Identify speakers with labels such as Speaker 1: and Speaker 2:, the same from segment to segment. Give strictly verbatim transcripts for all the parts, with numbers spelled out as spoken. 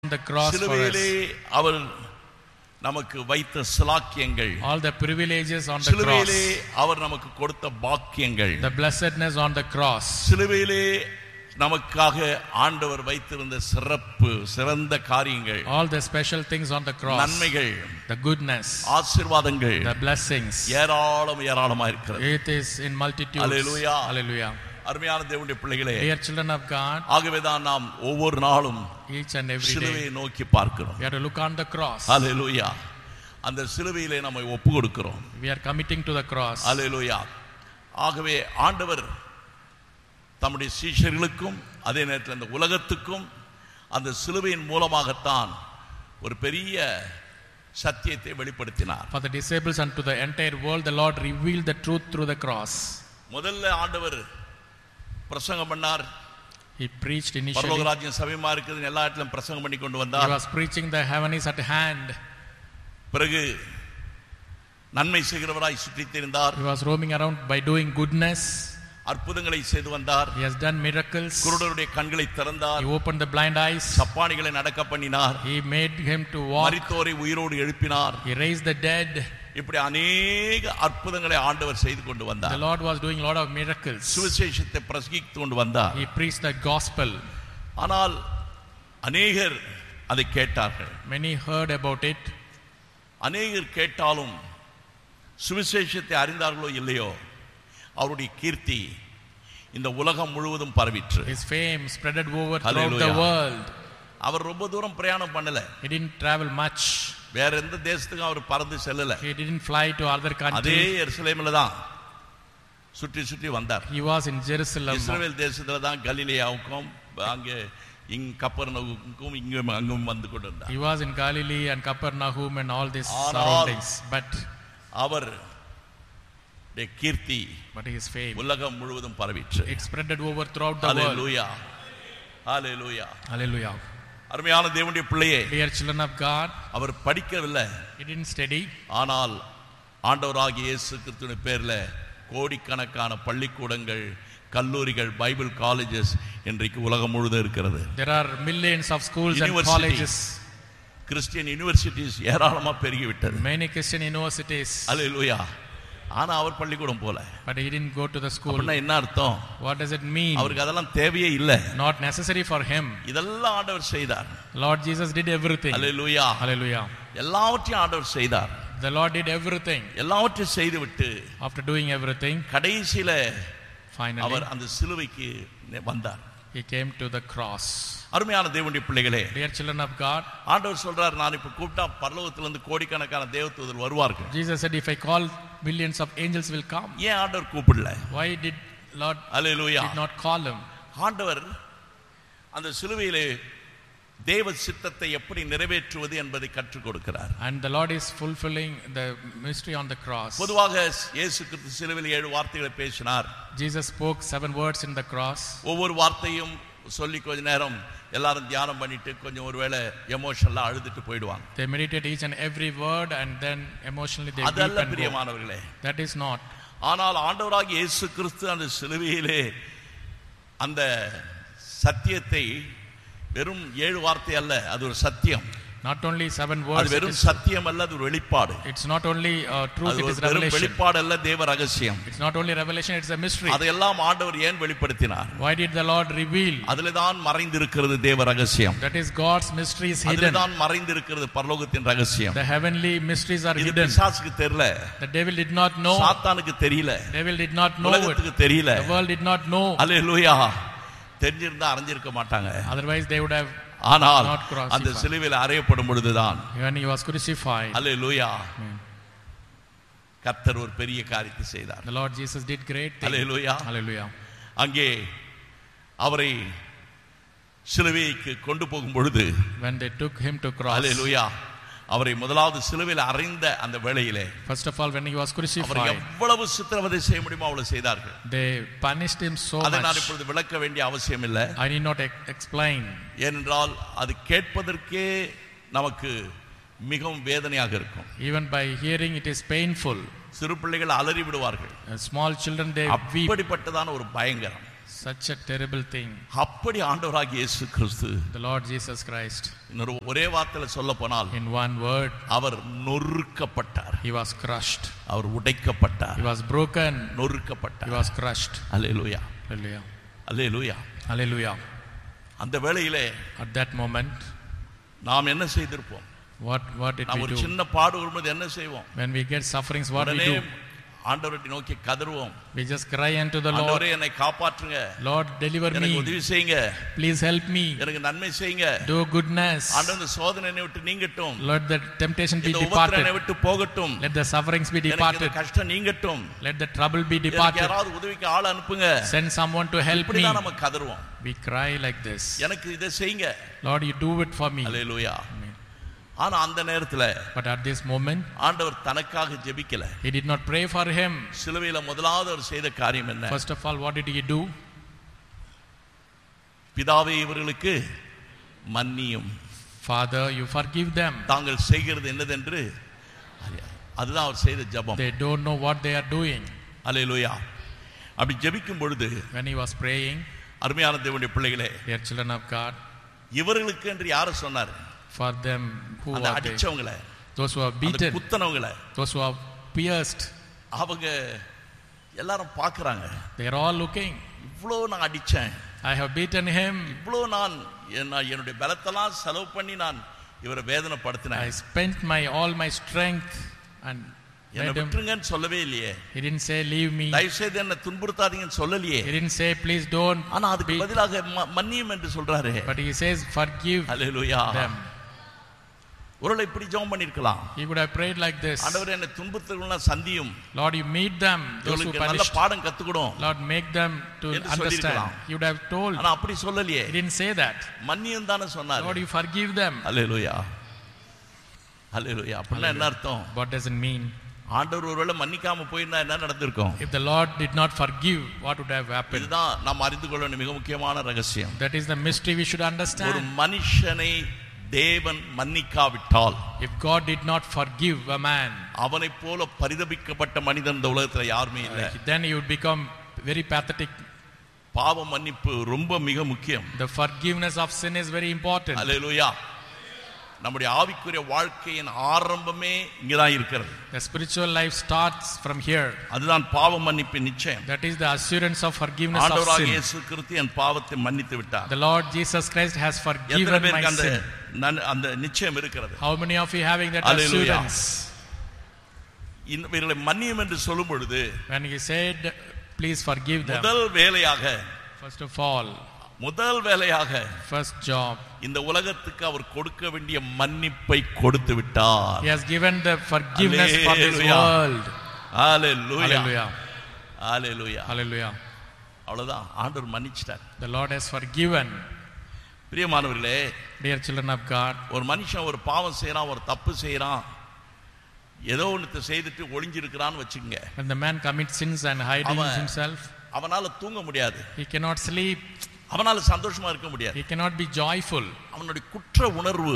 Speaker 1: the cross for us.
Speaker 2: அவர் நமக்கு வைத்த சிலாக்கியங்கள்,
Speaker 1: all the privileges on the cross,
Speaker 2: சிலுவையிலே அவர் நமக்கு கொடுத்த பாக்கியங்கள்,
Speaker 1: the blessedness on the cross,
Speaker 2: சிலுவையிலே நமக்காக ஆண்டவர் வைத்திருந்த சிறப்பு சிறந்த காரியங்கள்,
Speaker 1: all the special things on the cross,
Speaker 2: நன்மைகள்,
Speaker 1: the goodness,
Speaker 2: ஆசீர்வாதங்கள்,
Speaker 1: the blessings,
Speaker 2: ஏராளம் ஏராளமா இருக்கிறது.
Speaker 1: it is in multitudes.
Speaker 2: Hallelujah.
Speaker 1: Hallelujah.
Speaker 2: அருமையான தேவனுடைய பிள்ளைகளே,
Speaker 1: dear children of God,
Speaker 2: ஆகவேதான் நாம் ஒவ்வொரு நாளும்
Speaker 1: each and every
Speaker 2: சிலுவையை
Speaker 1: day
Speaker 2: நோக்கி பார்க்கிறோம்.
Speaker 1: we have to look on the cross.
Speaker 2: ஹல்லேலூயா. அந்த சிலுவையிலே நம்மை ஒப்பு கொடுக்கிறோம்.
Speaker 1: we are committing to the cross.
Speaker 2: ஹல்லேலூயா. ஆகவே ஆண்டவர் தம்முடைய சீஷர்களுக்கும் அதே நேரத்தில் இந்த உலகத்துக்கும் அந்த சிலுவையின் மூலமாகத்தான் ஒரு பெரிய சத்தியத்தை வெளிப்படுத்தினார்.
Speaker 1: for the disciples and to the entire world the Lord revealed the truth through the cross.
Speaker 2: முதல்ல ஆண்டவர் பிரசங்கம் பண்ணார்.
Speaker 1: he preached initially.
Speaker 2: பரலோக ராஜ்யம் சமீபமா இருக்குதுன்னு எல்லா இடத்திலும் பிரசங்கம் பண்ணி கொண்டு வந்தார்.
Speaker 1: he was preaching the heaven is at hand.
Speaker 2: பிறகு நன்மை செய்கிறவராய் சுற்றித் திரிந்தார்.
Speaker 1: he was roaming around by doing goodness.
Speaker 2: அற்புதங்களை செய்து வந்தார்.
Speaker 1: he has done miracles.
Speaker 2: குருடருடைய கண்களை திறந்தார்.
Speaker 1: he opened the blind eyes.
Speaker 2: சப்பானிகளை நடக்க பண்ணினார்.
Speaker 1: he made him to walk.
Speaker 2: மரித்தோரை உயிரோடு எழுப்பினார்.
Speaker 1: he raised the dead.
Speaker 2: இப்படி अनेक அற்புதங்களை ஆண்டவர் செய்து கொண்டு வந்தார்.
Speaker 1: the Lord was doing a lot of miracles.
Speaker 2: சுவிசேஷத்தை பிரசங்கித்து கொண்டு வந்தார்.
Speaker 1: he preached the gospel.
Speaker 2: ஆனால் अनेகர் அதை கேட்டார்கள்.
Speaker 1: many heard about it.
Speaker 2: अनेகர் கேட்டாலும் சுவிசேஷத்தை அறிந்தார்களோ இல்லையோ அவருடைய கீர்த்தி இந்த உலகம் முழுவதும் பரவிற்று.
Speaker 1: his fame spreaded over throughout the world.
Speaker 2: அவர் ரொம்ப தூரம் பிரயாணம் பண்ணல.
Speaker 1: he didn't travel much.
Speaker 2: வேற எந்த தேசத்துக்கும் அவர் பறந்து செல்லல.
Speaker 1: he didn't fly to other countries.
Speaker 2: அதே எருசலேமில தான் சுற்றி சுற்றி வந்தார்.
Speaker 1: he was in Jerusalem.
Speaker 2: இஸ்ரவேல் தேசத்துல தான் கலிலேயாவுக்கும் அங்கே இங் கப்பர்நகூமுக்கும் இங்கும் அங்கும் வந்து கொண்டிருந்தார்.
Speaker 1: he was in Galilee and Capernaum and all these surroundings. but
Speaker 2: our the Keerthi
Speaker 1: but his fame
Speaker 2: உலகம் முழுவதும் பரவிற்று.
Speaker 1: it spreaded over throughout the world.
Speaker 2: Hallelujah. Hallelujah.
Speaker 1: hallelujah.
Speaker 2: அருமையான தேவனுடைய பிள்ளையே,
Speaker 1: dear children of God,
Speaker 2: அவர் படிக்கவில்லை.
Speaker 1: he didn't study.
Speaker 2: ஆனால் ஆண்டவராகிய இயேசு கிறிஸ்துவின் பேர்ல கோடிக்கணக்கான பள்ளிக்கூடங்கள், கல்லூரிகள், பைபிள் காலேஜஸ் இன்றைக்கு உலகம் முழுவதும் இருக்கிறது.
Speaker 1: there are millions of schools and colleges.
Speaker 2: Christian universities ஏராளமா பெருகிவிட்டது.
Speaker 1: many Christian universities.
Speaker 2: ஹalleluya. ஆனா அவர் பள்ளிக்கூடம் போல.
Speaker 1: but he didn't go to the school.
Speaker 2: அப்படினா என்ன அர்த்தம்?
Speaker 1: what does it mean?
Speaker 2: அவருக்கு அதெல்லாம் தேவையே இல்ல.
Speaker 1: not necessary for him.
Speaker 2: இதெல்லாம் ஆண்டவர் செய்தார்.
Speaker 1: Lord Jesus did everything.
Speaker 2: Hallelujah.
Speaker 1: hallelujah.
Speaker 2: எல்லாவற்றையும் ஆண்டவர் செய்தார்.
Speaker 1: the Lord did everything.
Speaker 2: எல்லாவற்றையும் செய்துவிட்டு
Speaker 1: after doing everything
Speaker 2: கடைசில
Speaker 1: finally
Speaker 2: அவர் அந்த சிலுவைக்கு வந்தார்.
Speaker 1: he came to the cross.
Speaker 2: அருமையான தேவனுடைய பிள்ளைகளே,
Speaker 1: dear children of God,
Speaker 2: ஆண்டவர் சொல்றார், நான் இப்ப கூப்பிட்டா பரலோகத்திலிருந்து கோடிக்கணக்கான தேவதூதர்கள் வருவார்கள்.
Speaker 1: Jesus said if I call millions of angels will come.
Speaker 2: ஏன் ஆண்டவர் கூப்பிடல?
Speaker 1: why did Lord
Speaker 2: hallelujah
Speaker 1: did not call him?
Speaker 2: ஆண்டவர் அந்த சிலுவையிலே தேவ சித்தத்தை எப்படி நிறைவேற்றுவது என்பதை கற்றுக் கொடுக்கிறார்.
Speaker 1: and the Lord is fulfilling the mystery on the cross.
Speaker 2: பொதுவாக இயேசு கிறிஸ்து சிலுவையில் ஏழு வார்த்தைகளை பேசினார்.
Speaker 1: Jesus spoke seven words in the cross.
Speaker 2: ஒவ்வொரு வார்த்தையும் சொல்லி கொஞ்ச நேரம் எல்லாரும் தியானம் பண்ணிட்டு கொஞ்சம் ஒருவேளை எமோஷனலா அழுதுட்டு போயிடுவாங்க.
Speaker 1: they meditate each and every word and then emotionally they weep
Speaker 2: அதல்ல
Speaker 1: and go.
Speaker 2: பிரியமானவர்களே,
Speaker 1: that is not.
Speaker 2: ஆனால் ஆண்டவராகிய இயேசு கிறிஸ்து அந்த சிலுவையிலே அந்த சத்தியத்தை வெறும் ஏழு வார்த்தை அல்ல, அது ஒரு சத்தியம்.
Speaker 1: not only seven
Speaker 2: அது
Speaker 1: words, it
Speaker 2: வெறும்
Speaker 1: is,
Speaker 2: சத்தியம் அல்ல, அது ஒரு வெளிப்பாடு.
Speaker 1: it's not only uh, truth,
Speaker 2: அது
Speaker 1: it
Speaker 2: ஒரு
Speaker 1: is
Speaker 2: வெறும்
Speaker 1: revelation.
Speaker 2: வெளிப்பாடு அல்ல, தேவ ரகசியம்.
Speaker 1: it's not only revelation, it's a mystery.
Speaker 2: அதையெல்லாம் ஆண்டவர் ஏன் வெளிப்படுத்தினார்?
Speaker 1: why did the Lord reveal?
Speaker 2: அதிலே தான் மறைந்திருக்கிறது தேவ ரகசியம்.
Speaker 1: that is God's mysteries
Speaker 2: அதிலே
Speaker 1: hidden.
Speaker 2: தான் மறைந்திருக்கிறது பரலோகத்தின் ரகசியம்.
Speaker 1: the heavenly mysteries are
Speaker 2: இது
Speaker 1: hidden.
Speaker 2: பிசாசுக்கு தெரியல,
Speaker 1: the devil did not know.
Speaker 2: சாத்தானுக்கு தெரியல,
Speaker 1: devil did not know it.
Speaker 2: உலகத்துக்கு தெரியல.
Speaker 1: the world did not know.
Speaker 2: அல்லேலூயா. தெரிஞ்சிருந்தா அறிஞ்சிருக்க மாட்டாங்க.
Speaker 1: otherwise they would have
Speaker 2: ஆனால்
Speaker 1: not crucified.
Speaker 2: அந்த சிலுவையில் அறையப்படும் பொழுதுதான்
Speaker 1: when he was crucified,
Speaker 2: hallelujah,
Speaker 1: Amen.
Speaker 2: கர்த்தர் ஒரு பெரிய காரியத்தை செய்தார்.
Speaker 1: the Lord Jesus did great things.
Speaker 2: Hallelujah.
Speaker 1: hallelujah.
Speaker 2: அங்கே அவரை சிலுவைக்கு கொண்டு போகும் பொழுது
Speaker 1: when they took him to cross,
Speaker 2: அல்லேலூயா, அவரை முதலாவது சிலுவையில் அறைந்த அந்த வேளையிலே
Speaker 1: first of all when he was
Speaker 2: அவரை
Speaker 1: crucified,
Speaker 2: எவ்வளவு சித்திரவதை செய்ய முடியுமோ அவ்வளவு செய்தார்கள்.
Speaker 1: they punished him so
Speaker 2: அதை நான்
Speaker 1: much.
Speaker 2: இப்பொழுது விளக்க வேண்டிய அவசியம் இல்லை.
Speaker 1: I need not ex- explain.
Speaker 2: ஏனென்றால் அது கேட்பதற்கே நமக்கு மிகவும் வேதனையாக இருக்கும்.
Speaker 1: even by hearing it is painful.
Speaker 2: சிறு பிள்ளைகள் அலறி விடுவார்கள்.
Speaker 1: Uh, small children they weep.
Speaker 2: அப்படிப்பட்டதான ஒரு பயங்கரம்.
Speaker 1: Such a terrible thing.
Speaker 2: அப்படி ஆண்டவராகிய இயேசு கிறிஸ்து,
Speaker 1: The Lord Jesus Christ,
Speaker 2: இன்னொரு ஒரே வார்த்தையில சொல்ல போனால்,
Speaker 1: in one word,
Speaker 2: our நொறுக்கப்பட்டார்.
Speaker 1: he was crushed.
Speaker 2: Our உடைக்கப்பட்டார்.
Speaker 1: He was broken.
Speaker 2: நொறுக்கப்பட்டார்.
Speaker 1: He was crushed.
Speaker 2: Hallelujah,
Speaker 1: Hallelujah.
Speaker 2: Hallelujah.
Speaker 1: Hallelujah.
Speaker 2: அந்த வேளையிலே
Speaker 1: At that moment,
Speaker 2: நாம் என்ன செய்திருப்போம்?
Speaker 1: what what did
Speaker 2: நாம்
Speaker 1: we
Speaker 2: ஒரு
Speaker 1: do?
Speaker 2: சின்ன பாடு வரும்போது என்ன செய்வோம்?
Speaker 1: When we get sufferings, what we
Speaker 2: உடனே
Speaker 1: do?
Speaker 2: ஆண்டவரை நோக்கி கதறுவோம்.
Speaker 1: We just cry unto the Lord.
Speaker 2: ஆண்டவரே என்னை காப்பாற்றுங்க.
Speaker 1: Lord, deliver
Speaker 2: எனக்கு
Speaker 1: me.
Speaker 2: உதவி செய்யுங்க.
Speaker 1: Please help me.
Speaker 2: எனக்கு நன்மை செய்யுங்க.
Speaker 1: Do goodness.
Speaker 2: ஆண்டவரே சோதனையை விட்டு நீங்கட்டும்.
Speaker 1: Let the temptation be
Speaker 2: இந்த
Speaker 1: departed.
Speaker 2: உபத்திரவத்தை விட்டு போகட்டும்.
Speaker 1: Let the sufferings be
Speaker 2: எனக்கு
Speaker 1: departed.
Speaker 2: இந்த கஷ்டம் நீங்கட்டும்.
Speaker 1: Let the trouble be
Speaker 2: எனக்கு
Speaker 1: departed.
Speaker 2: யாராவது உதவிக்கு ஆள் அனுப்புங்க.
Speaker 1: Send someone to help me.
Speaker 2: இப்படிதான் நம்ம கதறுவோம்.
Speaker 1: We cry like this.
Speaker 2: எனக்கு இதை செய்யுங்க.
Speaker 1: Lord, you do it for me.
Speaker 2: Hallelujah.
Speaker 1: Amen.
Speaker 2: ஆனா அந்த நேரத்துல
Speaker 1: But at this moment,
Speaker 2: ஆண்டவர் தனக்காக ஜெபிக்கல.
Speaker 1: he did not pray for him.
Speaker 2: சிலுவையில முதலாவது அவர் செய்த காரியம் என்ன?
Speaker 1: First of all, what did he do?
Speaker 2: பிதாவே இவர்களுக்கு மன்னியும்.
Speaker 1: Father, you forgive them.
Speaker 2: தாங்கள் செய்கிறது என்னதென்று அதுதான் அவர் செய்த ஜெபம்.
Speaker 1: They don't know what they are doing.
Speaker 2: அல்லேலூயா. அப்படி ஜெபிக்கும் பொழுது,
Speaker 1: When he was praying,
Speaker 2: அருமையான தேவனுடைய பிள்ளைகளே,
Speaker 1: dear children of God,
Speaker 2: இவர்களுக்கு என்று யாரை சொன்னார்?
Speaker 1: for them who
Speaker 2: அந்த
Speaker 1: are they?
Speaker 2: அடிச்சவங்கள,
Speaker 1: Those who are
Speaker 2: அந்த
Speaker 1: beaten,
Speaker 2: குத்தனவங்கள,
Speaker 1: those who are pierced,
Speaker 2: அவங்க எல்லாரும் பார்க்கறாங்க.
Speaker 1: they are all looking.
Speaker 2: இவ்ளோ நான் அடிச்சேன்,
Speaker 1: I have beaten him.
Speaker 2: இவ்ளோ நான் என்ன- என்னுடைய பலத்தெல்லாம் செலவு பண்ணி நான் இவரை வேதனைப்படுத்தினேன்.
Speaker 1: I spent my all my strength and
Speaker 2: என்னை
Speaker 1: made him.
Speaker 2: விட்டுருங்கன்னு சொல்லவே இல்லையே.
Speaker 1: He didn't say leave me.
Speaker 2: தயவு செய்து என்ன துன்புறுத்தாதீங்கன்னு சொல்லலையே.
Speaker 1: He didn't say please don't.
Speaker 2: ஆனா அதுக்கு
Speaker 1: beat.
Speaker 2: பதிலாக ம- மன்னியும் என்று சொல்றாரு.
Speaker 1: But he says forgive
Speaker 2: hallelujah.
Speaker 1: them.
Speaker 2: ஒருவேளை இப்படி ஜெபம் பண்ணிருக்கலாம்.
Speaker 1: He could have prayed like this.
Speaker 2: ஆண்டவரே என்னை துன்புறுத்துகிறவங்கள சந்தியும்.
Speaker 1: Lord, you meet them, those who
Speaker 2: இவங்களுக்கு நல்ல
Speaker 1: punished.
Speaker 2: பாடம் கத்துக்கணும்.
Speaker 1: Lord, make them to
Speaker 2: என்று
Speaker 1: understand.
Speaker 2: சொல்லியிருக்கலாம்.
Speaker 1: He would have told.
Speaker 2: ஆனா அப்படி சொல்லலையே.
Speaker 1: He didn't say that.
Speaker 2: மன்னியும் தானே சொன்னாரு.
Speaker 1: Lord, you forgive them.
Speaker 2: அல்லேலூயா. அல்லேலூயா. அப்படின்னா என்ன அர்த்தம்?
Speaker 1: What does it mean?
Speaker 2: ஆண்டவர் ஒருவேளை மன்னிக்காம போயிருந்தா என்ன நடந்திருக்கும்?
Speaker 1: If the Lord did not forgive, what would have happened?
Speaker 2: இதுதான் நாம் அறிந்து கொள்ள வேண்டிய மிக முக்கியமான ரகசியம்.
Speaker 1: That is the mystery we should
Speaker 2: ஒரு
Speaker 1: understand.
Speaker 2: மனுஷனை தேவன் மன்னிக்காவிட்டால்,
Speaker 1: If God did not forgive a man,
Speaker 2: அவனைப் போல பரிதபிக்கப்பட்ட மனிதன் இந்த உலகத்துல யாருமே இல்லை.
Speaker 1: then he would become very pathetic.
Speaker 2: பாவ மன்னிப்பு ரொம்ப மிக முக்கியம்.
Speaker 1: The forgiveness of sin is very important.
Speaker 2: அல்லேலூயா. நம்முடைய ஆவிக்குரிய வாழ்க்கையின் ஆரம்பமே இங்கதான் இருக்கிறது.
Speaker 1: The spiritual life starts from here.
Speaker 2: அதுதான் பாவ மன்னிப்பின் நிச்சயம்.
Speaker 1: That is the assurance of forgiveness of
Speaker 2: ஆண்டவராகிய
Speaker 1: sin.
Speaker 2: இயேசு கிறிஸ்து என் பாவத்தை மன்னித்து விட்டார்.
Speaker 1: The Lord Jesus Christ has
Speaker 2: எத்தனை
Speaker 1: forgiven my
Speaker 2: பேருக்கு அந்த
Speaker 1: sin.
Speaker 2: நன்- அந்த நிச்சயம் இருக்கிறது?
Speaker 1: How many of you having that
Speaker 2: Hallelujah.
Speaker 1: assurance?
Speaker 2: இவர்களை மன்னியும் என்று சொல்லும் பொழுது
Speaker 1: When he said, please forgive them.
Speaker 2: முதல் வேலையாக
Speaker 1: First of all,
Speaker 2: முதல் வேலையாக
Speaker 1: first job,
Speaker 2: இந்த உலகத்துக்கு அவர் கொடுக்க வேண்டிய மன்னிப்பை கொடுத்து விட்டார்.
Speaker 1: he has given the forgiveness for this
Speaker 2: Hallelujah.
Speaker 1: world.
Speaker 2: Hallelujah.
Speaker 1: Hallelujah.
Speaker 2: Hallelujah.
Speaker 1: Hallelujah.
Speaker 2: அவ்வளவுதான், ஆண்டவர் மன்னிச்சிட்டார்.
Speaker 1: The Lord has forgiven.
Speaker 2: பிரியமானவர்களே,
Speaker 1: Dear children of God,
Speaker 2: ஒரு மனுஷன் ஒரு பாவம் செய்யறான், ஒரு தப்பு செய்யறான், ஏதோ ஒன்று செய்துட்டு ஒளிஞ்சிருக்கிறான்னு வச்சுக்கங்க.
Speaker 1: when the man commits sins and hiding
Speaker 2: அவன்
Speaker 1: himself,
Speaker 2: அவனால தூங்க முடியாது,
Speaker 1: he cannot sleep,
Speaker 2: அவனால சந்தோஷமா இருக்க முடியாது.
Speaker 1: he cannot be joyful,
Speaker 2: அவனுடைய குற்ற உணர்வு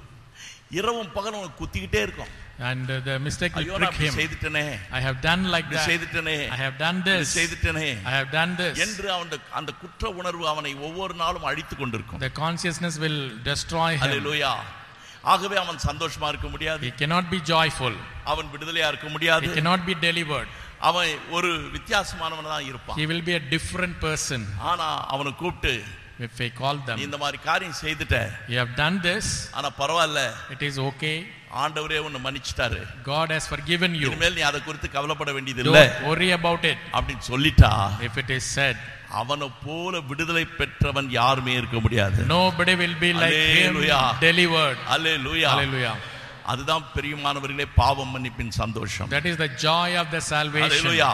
Speaker 2: இரவும் பகலும் அவனுக்கு குத்திக்கிட்டே இருக்கும்.
Speaker 1: and uh, the mistake will
Speaker 2: ஐயோ
Speaker 1: prick
Speaker 2: நான் இப்படி
Speaker 1: him.
Speaker 2: செய்துட்டனே,
Speaker 1: I have done like
Speaker 2: இப்படி
Speaker 1: that.
Speaker 2: செய்துட்டனே,
Speaker 1: I have done
Speaker 2: இப்படி
Speaker 1: this.
Speaker 2: செய்துட்டனே
Speaker 1: I have done this.
Speaker 2: என்று அவன் அந்த குற்ற உணர்வு அவனை ஒவ்வொரு நாளும் அழித்துக் கொண்டிருக்கும்.
Speaker 1: The consciousness will destroy him.
Speaker 2: அல்லேலூயா. ஆகவே அவன் சந்தோஷமா இருக்க முடியாது,
Speaker 1: He cannot be joyful.
Speaker 2: அவன் விடுதலையா இருக்க முடியாது,
Speaker 1: He cannot be delivered.
Speaker 2: அவன் ஒரு வித்தியாசமானவனா தான் இருப்பான்.
Speaker 1: He will be a different person.
Speaker 2: ஆனா அவனை கூப்பிட்டு,
Speaker 1: If we call
Speaker 2: நீ
Speaker 1: them,
Speaker 2: இந்த மாதிரி காரியம் செய்துட்ட,
Speaker 1: you have done this,
Speaker 2: ஆனா பரவாயில்ல,
Speaker 1: it is okay.
Speaker 2: ஆண்டவரே உன்னை மன்னிச்சிட்டாரு,
Speaker 1: God has forgiven you.
Speaker 2: இனிமேல் நீ அதை குறித்து கவலைப்பட வேண்டியது இல்ல
Speaker 1: Don't worry about it.
Speaker 2: அப்படின்னு சொல்லிட்டா,
Speaker 1: If it is said,
Speaker 2: அவனை போல விடுதலை பெற்றவன் யாருமே இருக்க முடியாது.
Speaker 1: nobody will be like him,
Speaker 2: Hallelujah.
Speaker 1: delivered.
Speaker 2: Hallelujah.
Speaker 1: Hallelujah.
Speaker 2: அதுதான் பெரியமானவர்களே பாவம் மன்னிப்பின் சந்தோஷம்.
Speaker 1: That is the joy of the salvation.
Speaker 2: அல்லேலூயா.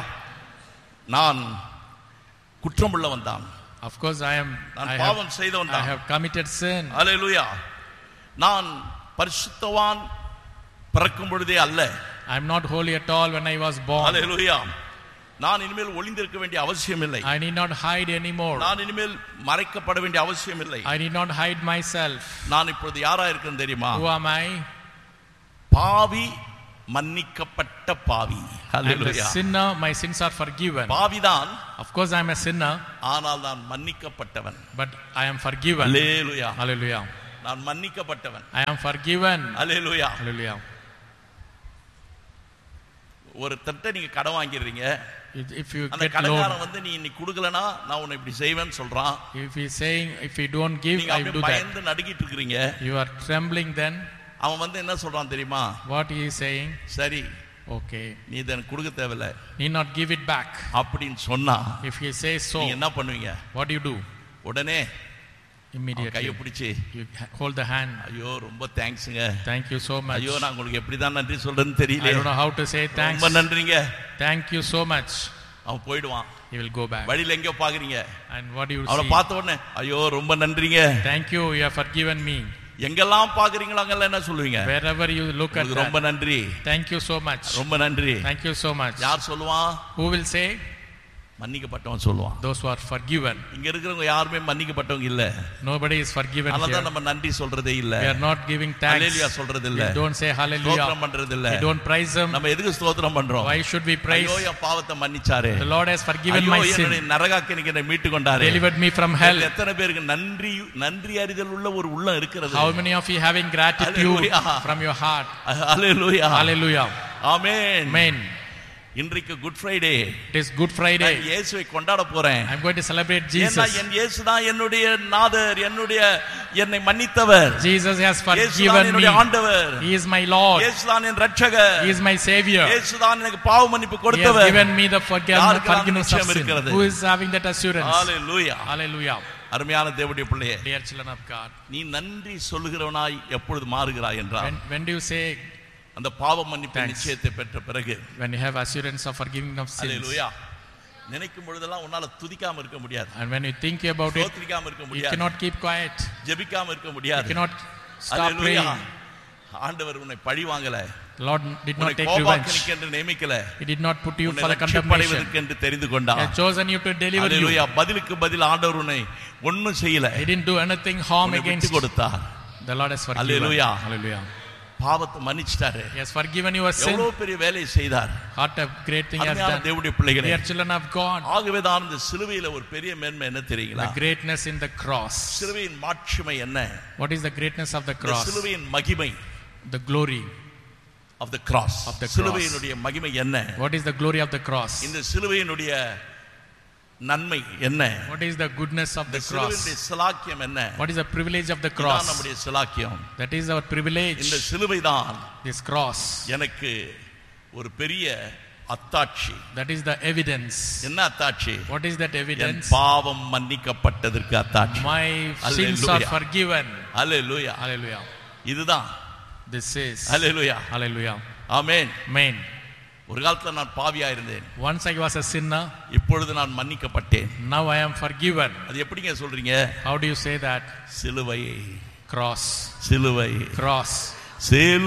Speaker 2: நான் குற்றமுள்ளவன் தான்,
Speaker 1: Of course, I am.
Speaker 2: நான்
Speaker 1: I have,
Speaker 2: பாவம் செய்தவன்
Speaker 1: I
Speaker 2: தான்.
Speaker 1: have committed sin.
Speaker 2: அல்லேலூயா. நான் பரிசுத்தவான் பிறக்கும் பொழுதே அல்ல.
Speaker 1: I am not holy at all when I was born.
Speaker 2: அல்லேலூயா. நான் இனிமேல் ஒளிந்திருக்க வேண்டிய அவசியம் இல்லை.
Speaker 1: I need not hide anymore.
Speaker 2: நான் இனிமேல் மறைக்கப்பட வேண்டிய அவசியம் இல்லை.
Speaker 1: I need not hide myself.
Speaker 2: நான் இப்பொழுது யாரா இருக்கேன் தெரியுமா?
Speaker 1: Who am I?
Speaker 2: பாவி மன்னிக்கப்பட்ட பாவி.
Speaker 1: I'm a sinner, my sins are forgiven.
Speaker 2: பாவிதான்.
Speaker 1: Of course I am a sinner.
Speaker 2: ஆனால் நான் மன்னிக்கப்பட்டவன்.
Speaker 1: But I am forgiven.
Speaker 2: Hallelujah.
Speaker 1: Hallelujah.
Speaker 2: நான் மன்னிக்கப்பட்டவன்.
Speaker 1: I am forgiven.
Speaker 2: Hallelujah.
Speaker 1: Hallelujah.
Speaker 2: ஒரு தட்ட நீங்க கடன் வாங்கிடுறீங்க.
Speaker 1: If you
Speaker 2: அந்த
Speaker 1: get
Speaker 2: கடன்காரன்
Speaker 1: loan,
Speaker 2: வந்து நீ இன்னைக்கு கொடுக்கலனா நான் உன்னை இப்படி செய்வேன்னு சொல்றான்.
Speaker 1: if he is saying if you don't give, I will do that.
Speaker 2: பயந்து நடுங்கிட்டு இருக்கீங்க.
Speaker 1: You are trembling then.
Speaker 2: அவன் வந்து என்ன சொல்றான் தெரியுமா?
Speaker 1: What he is saying?
Speaker 2: சரி,
Speaker 1: okay,
Speaker 2: நீ இதன் கொடுக்க தேவையில்லை,
Speaker 1: need not give it back.
Speaker 2: அப்படின்னு சொன்னா
Speaker 1: If he says so,
Speaker 2: நீங்க என்ன பண்ணுவீங்க?
Speaker 1: what do you do?
Speaker 2: உடனே
Speaker 1: Immediately
Speaker 2: கையை பிடிச்சி
Speaker 1: you hold the hand.
Speaker 2: ஐயோ ரொம்ப தேங்க்ஸ்ங்க,
Speaker 1: Thank you so much.
Speaker 2: ஐயோ நான் உங்களுக்கு எப்படி தான் நன்றி சொல்றேன்னு தெரியல,
Speaker 1: I don't know how to say thanks.
Speaker 2: ரொம்ப நன்றிங்க,
Speaker 1: Thank you so much.
Speaker 2: அவன் போய்டுவான்.
Speaker 1: He will go back.
Speaker 2: வழியில எங்க பாக்குறீங்க?
Speaker 1: And what do you
Speaker 2: அவனை
Speaker 1: see?
Speaker 2: பார்த்த உடனே ஐயோ ரொம்ப நன்றிங்க,
Speaker 1: Thank you, you have forgiven me.
Speaker 2: எங்கெல்லாம் பாக்குறீங்களோ அங்கெல்லாம் என்ன சொல்லுவீங்க?
Speaker 1: Wherever you look at that,
Speaker 2: ரொம்ப நன்றி,
Speaker 1: thank you so much.
Speaker 2: ரொம்ப நன்றி.
Speaker 1: Thank you so much.
Speaker 2: யார் சொல்லுவான்?
Speaker 1: Who will say?
Speaker 2: மன்னிக்கப்பட்டவன் சொல்லுவான்.
Speaker 1: Those who are forgiven.
Speaker 2: இங்க இருக்கிறவங்க யாருமே மன்னிக்கப்பட்டவங்க இல்ல.
Speaker 1: Nobody is forgiven here.
Speaker 2: அதனால நம்ம நன்றி சொல்றதே இல்ல.
Speaker 1: We are not giving thanks.
Speaker 2: ஹalleluya சொல்றது இல்ல.
Speaker 1: We don't say hallelujah.
Speaker 2: ஸ்தோத்திரம் பண்றது இல்ல.
Speaker 1: We don't praise him.
Speaker 2: நம்ம எதுக்கு ஸ்தோத்திரம் பண்றோம்?
Speaker 1: Why should we praise?
Speaker 2: ஐயோ என் பாவத்தை மன்னிச்சாரே.
Speaker 1: The Lord has forgiven my sin.
Speaker 2: ஐயோ நரகாக்கினிக்கு என்னை மீட்டு கொண்டாரே.
Speaker 1: Delivered me from hell.
Speaker 2: எத்தனை பேருக்கு நன்றி நன்றி அறிதல் உள்ள ஒரு உள்ளம் இருக்கிறது?
Speaker 1: How many of you having gratitude from your heart?
Speaker 2: Hallelujah.
Speaker 1: Hallelujah.
Speaker 2: Amen.
Speaker 1: Amen.
Speaker 2: இன்றைக்கு good Friday.
Speaker 1: It is Good Friday.
Speaker 2: நான் இயேசுவை கொண்டாட போறேன்.
Speaker 1: I am going to celebrate Jesus.
Speaker 2: ஏன்னா என் இயேசு தான் என்னுடைய நாதர், என்னுடைய என்னை மன்னித்தவர்.
Speaker 1: Jesus has forgiven me.
Speaker 2: இயேசு தான் என்னுடைய ஆண்டவர்.
Speaker 1: He is my Lord.
Speaker 2: இயேசு தான் என் இரட்சகர்.
Speaker 1: He is my savior.
Speaker 2: இயேசு தான் எனக்கு பாவ மன்னிப்பு
Speaker 1: He
Speaker 2: கொடுத்தவர்.
Speaker 1: has given me the forgiveness of sin. Who is having that assurance?
Speaker 2: Hallelujah.
Speaker 1: Hallelujah.
Speaker 2: அருமையான தேவனுடைய பிள்ளையே,
Speaker 1: Dear children of God,
Speaker 2: நீ நன்றி சொல்லுகிறவனாய் எப்பொழுது மாறுகிறாய் என்றால்,
Speaker 1: when, when do you say
Speaker 2: அந்த பாவ மன்னிப்பு நிச்சயத்தை பெற்ற பிறகு,
Speaker 1: when you have assurance of forgiving of sins?
Speaker 2: Hallelujah. நினைக்கும் பொழுதெல்லாம் உன்னால துதிக்காம இருக்க முடியாது.
Speaker 1: And when you think about it,
Speaker 2: ஸ்தோத்திரிக்காம இருக்க
Speaker 1: you
Speaker 2: முடியாது.
Speaker 1: cannot keep quiet.
Speaker 2: ஜெபிக்காம இருக்க
Speaker 1: You
Speaker 2: முடியாது.
Speaker 1: cannot stop praying.
Speaker 2: ஆண்டவர் உன்னை பழி வாங்கல.
Speaker 1: The Lord did not take revenge.
Speaker 2: கோபாக்கினிக்கு என்று நியமிக்கல.
Speaker 1: He did not put you for the condemnation.
Speaker 2: ரட்சிப்படைவதற்கு என்று தெரிந்து கொண்டார்.
Speaker 1: He has chosen you to deliver you.
Speaker 2: Hallelujah. பதிலுக்கு பதில் ஆண்டவர் உன்னை ஒண்ணும் செய்யல.
Speaker 1: He didn't do anything harm against you.
Speaker 2: கொடுத்தார்.
Speaker 1: The Lord has forgiven.
Speaker 2: Hallelujah.
Speaker 1: Hallelujah.
Speaker 2: பாவத்தை மன்னிச்சிட்டாரு.
Speaker 1: He has forgiven your sin.
Speaker 2: எவ்வளவு பெரிய வேலையை செய்தார்.
Speaker 1: What a great thing he has done.
Speaker 2: தேவனுடைய பிள்ளைகளே,
Speaker 1: Dear children of God,
Speaker 2: ஆகவே தான் இந்த சிலுவையில ஒரு பெரிய மேன்மை என்ன தெரியுங்களா?
Speaker 1: the greatness in the cross.
Speaker 2: சிலுவையின் மாட்சிமை என்ன?
Speaker 1: What is the greatness of the cross?
Speaker 2: சிலுவையின் மகிமை,
Speaker 1: the glory
Speaker 2: of the cross.
Speaker 1: of the cross.
Speaker 2: சிலுவையினுடைய மகிமை என்ன?
Speaker 1: What is the glory of the cross?
Speaker 2: இந்த சிலுவையினுடைய நன்மை என்ன?
Speaker 1: What is the goodness of the cross?
Speaker 2: சிலுவையினுடைய சிலாக்கியம் என்ன?
Speaker 1: What is the privilege of the
Speaker 2: இதான்
Speaker 1: cross?
Speaker 2: நம்முடைய சிலாக்கியம்.
Speaker 1: That is our privilege.
Speaker 2: இந்த சிலுவை தான்
Speaker 1: This cross.
Speaker 2: எனக்கு ஒரு பெரிய அத்தாட்சி.
Speaker 1: That is the evidence.
Speaker 2: என்ன அத்தாட்சி?
Speaker 1: What is that
Speaker 2: N
Speaker 1: evidence?
Speaker 2: பாவம் மன்னிக்கப்பட்டதற்கு அத்தாட்சி.
Speaker 1: My sins are forgiven.
Speaker 2: Hallelujah.
Speaker 1: Hallelujah.
Speaker 2: இதுதான்.
Speaker 1: This is.
Speaker 2: Hallelujah.
Speaker 1: Hallelujah.
Speaker 2: Amen.
Speaker 1: Amen.
Speaker 2: ஒரு காலத்துல நான் பாவியா இருந்தேன்.
Speaker 1: Once I was a sinner.
Speaker 2: இப்பொழுது நான் மன்னிக்கப்பட்டேன்.
Speaker 1: Now I am forgiven.
Speaker 2: அது எப்படிங்க சொல்றீங்க?
Speaker 1: How do you say that?
Speaker 2: சிலுவை.
Speaker 1: Cross.
Speaker 2: சிலுவை.
Speaker 1: Cross.
Speaker 2: சிலுவை.